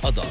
القضاء.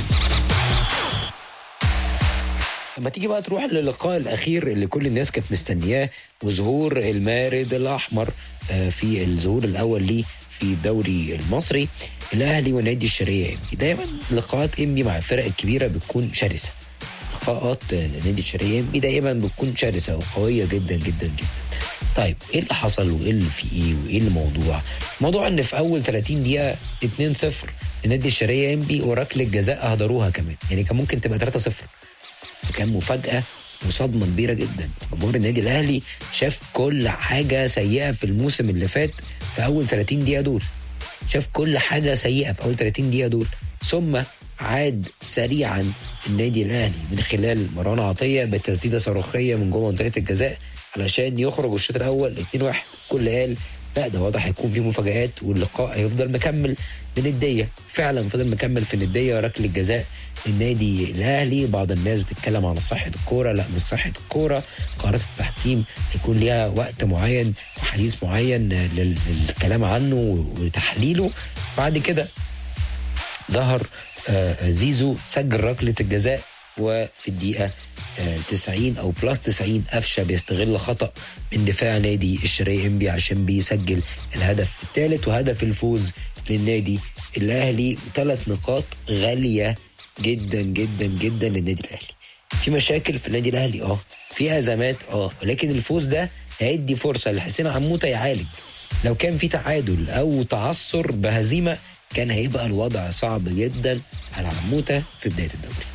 لما تيجي بقى تروح للقاء الأخير اللي كل الناس كانت مستنياه وظهور المارد الأحمر في الظهور الأول ليه في الدوري المصري، الأهلي ونادي الشرقية إنبي. دايما لقاءات إنبي مع الفرق الكبيرة بتكون شرسة. لقاءات نادي الشرقية إنبي دائما بتكون شرسة وقوية جدا جدا جدا. طيب ايه اللي حصل وايه اللي في ايه وايه الموضوع؟ الموضوع ان في اول 30 دقيقة 2-0 لنادي الشرقية إنبي وركلة جزاء اهدروها كمان، يعني كان ممكن تبقى 3-0. كان مفاجأة وصدمة كبيرة جدا. جمهور النادي الأهلي شاف كل حاجة سيئة في الموسم اللي فات في أول 30 دقيقة دول، شاف كل حاجة سيئة في أول 30 دقيقة دول، ثم عاد سريعا النادي الأهلي من خلال مروان عطية بتسديدة صاروخية من جوه منطقة الجزاء علشان يخرج الشوط الأول 2-1. كل قال لا ده واضح هيكون فيه مفاجآت واللقاء هيفضل مكمل بندية. فعلا فضل مكمل في الندية، ركلة جزاء النادي الأهلي. بعض الناس بتتكلم عن صحة الكورة، لا مش صحة الكورة، قرارات التحكيم هيكون ليها وقت معين وحديث معين للكلام عنه وتحليله. بعد كده ظهر زيزو سجل ركلة الجزاء، وفي الدقيقة 90 أو بلس 90 قفشة بيستغل خطأ من دفاع نادي الشرقية إنبي عشان بيسجل الهدف الثالث وهدف الفوز للنادي الأهلي. 3 نقاط غالية جدا جدا جدا للنادي الأهلي. في مشاكل في النادي الأهلي في أزمات ولكن الفوز ده هيدي فرصة لحسين عموتة يعالج. لو كان في تعادل أو تعثر بهزيمة كان هيبقى الوضع صعب جدا على عموتة في بداية الدوري.